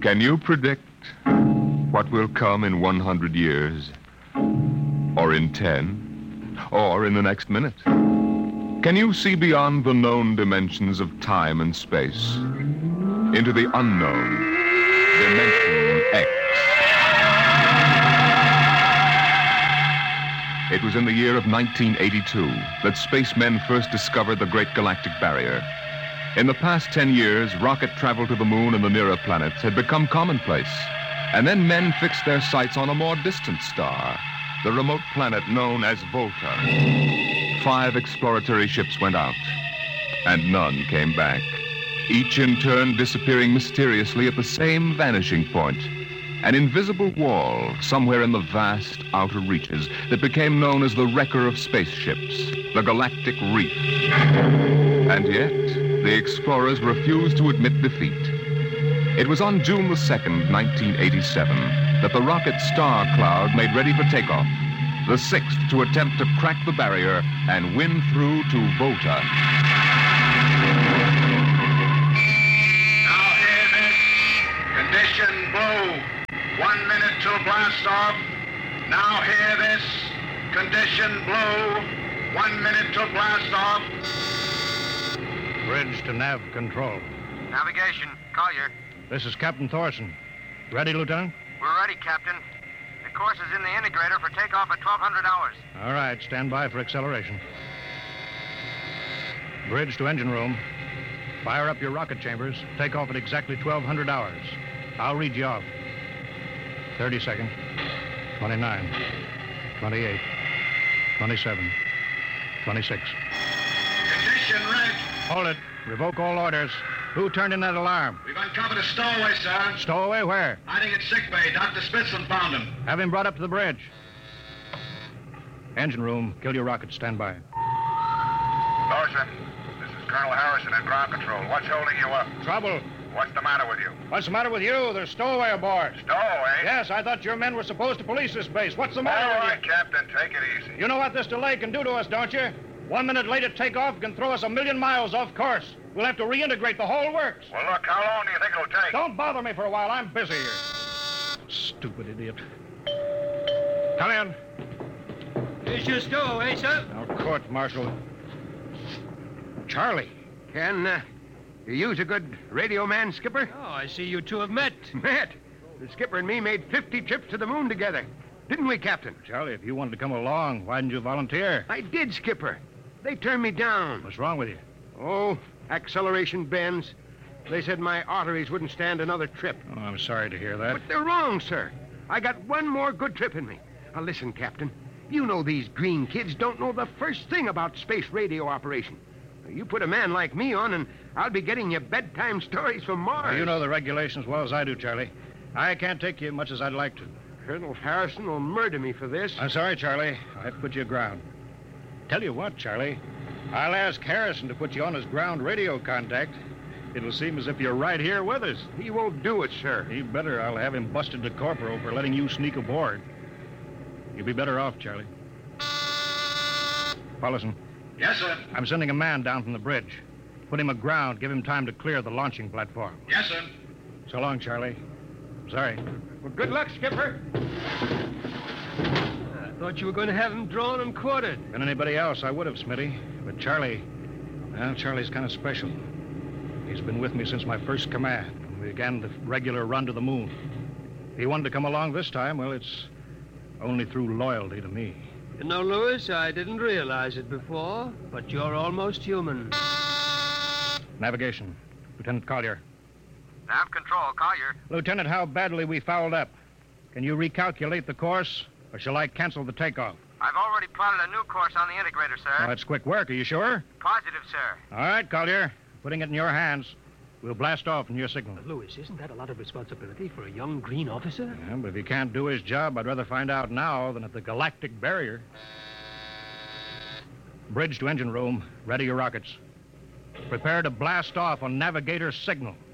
Can you predict what will come in 100 years? Or in 10? Or in the next minute? Can you see beyond the known dimensions of time and space into the unknown Dimension X? It was in the year of 1982 that spacemen first discovered the Great Galactic Barrier. In the past 10 years, rocket travel to the moon and the nearer planets had become commonplace. And then men fixed their sights on a more distant star, the remote planet known as Volta. 5 exploratory ships went out, and none came back, each in turn disappearing mysteriously at the same vanishing point, an invisible wall somewhere in the vast outer reaches that became known as the wrecker of spaceships, the Galactic Reef. And yet, the explorers refused to admit defeat. It was on June the 2nd, 1987, that the rocket Star Cloud made ready for takeoff, the 6th to attempt to crack the barrier and win through to Volta. Now hear this. Condition blue. 1 minute till blast off. Now hear this. Condition blue. 1 minute till blast off. Bridge to nav control. Navigation, Collier. This is Captain Thorson. Ready, Lieutenant? We're ready, Captain. The course is in the integrator for takeoff at 1200 hours. All right, stand by for acceleration. Bridge to engine room. Fire up your rocket chambers. Take off at exactly 1200 hours. I'll read you off. 30 seconds. 29. 28. 27. 26. Condition red. Hold it. Revoke all orders. Who turned in that alarm? We've uncovered a stowaway, sir. Stowaway where? Hiding at sick bay. Dr. Spitzlin found him. Have him brought up to the bridge. Engine room. Kill your rocket. Stand by. Thorson, this is Colonel Harrison at ground control. What's holding you up? Trouble. What's the matter with you? What's the matter with you? There's stowaway aboard. Stowaway? Yes, I thought your men were supposed to police this base. What's the matter All with right, Captain, take it easy. you? You know what this delay can do to us, don't you? 1 minute late at takeoff can throw us 1,000,000 miles off course. We'll have to reintegrate the whole works. Well, look, how long do you think it'll take? Don't bother me for a while. I'm busy here. Stupid idiot. Come in. Here's your stowaway, sir. Now, court martial. Charlie. Can you use a good radio man, Skipper? Oh, I see you two have met. Matt, the skipper and me made 50 trips to the moon together. Didn't we, Captain? Charlie, if you wanted to come along, why didn't you volunteer? I did, Skipper. They turned me down. What's wrong with you? Oh, acceleration bends. They said my arteries wouldn't stand another trip. Oh, I'm sorry to hear that. But they're wrong, sir. I got one more good trip in me. Now, listen, Captain. You know these green kids don't know the first thing about space radio operation. You put a man like me on, and I'll be getting you bedtime stories from Mars. Well, you know the regulations as well as I do, Charlie. I can't take you much as I'd like to. Colonel Harrison will murder me for this. I'm sorry, Charlie. I have to put you aground. Tell you what, Charlie. I'll ask Harrison to put you on his ground radio contact. It'll seem as if you're right here with us. He won't do it, sir. He better. I'll have him busted to corporal for letting you sneak aboard. You'll be better off, Charlie. Paulson. Yes, sir. I'm sending a man down from the bridge. Put him aground. Give him time to clear the launching platform. Yes, sir. So long, Charlie. Sorry. Well, good luck, Skipper. I thought you were going to have him drawn and quartered. Been anybody else, I would have, Smitty. But Charlie, well, Charlie's kind of special. He's been with me since my first command, when we began the regular run to the moon. If he wanted to come along this time, well, it's only through loyalty to me. You know, Lewis, I didn't realize it before, but you're almost human. Navigation. Lieutenant Collier. Nav control, Collier. Lieutenant, how badly we fouled up. Can you recalculate the course, or shall I cancel the takeoff? I've already plotted a new course on the integrator, sir. Oh, that's quick work. Are you sure? Positive, sir. All right, Collier. Putting it in your hands. We'll blast off from your signal. Lewis, isn't that a lot of responsibility for a young green officer? Yeah, but if he can't do his job, I'd rather find out now than at the Galactic Barrier. Bridge to engine room. Ready your rockets. Prepare to blast off on navigator's signal.